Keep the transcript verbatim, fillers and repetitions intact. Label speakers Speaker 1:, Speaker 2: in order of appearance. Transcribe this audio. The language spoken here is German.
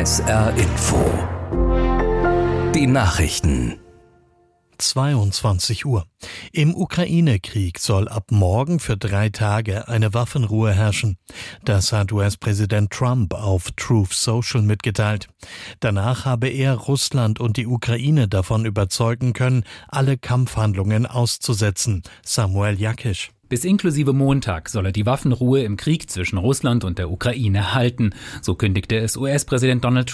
Speaker 1: S R Info. Die Nachrichten.
Speaker 2: zweiundzwanzig Uhr. Im Ukraine-Krieg soll ab morgen für drei Tage eine Waffenruhe herrschen. Das hat U S-Präsident Trump auf Truth Social mitgeteilt. Danach habe er Russland und die Ukraine davon überzeugen können, alle Kampfhandlungen auszusetzen. Samuel Jakisch.
Speaker 3: Bis inklusive Montag soll er die Waffenruhe im Krieg zwischen Russland und der Ukraine halten. So kündigte es U S-Präsident Donald Trump